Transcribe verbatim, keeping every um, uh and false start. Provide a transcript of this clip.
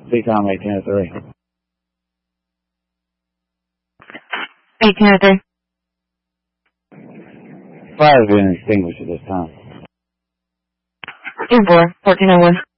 Decom eighteen oh three. eighteen oh three. Fire has been extinguished at this time. Two four, fourteen oh one.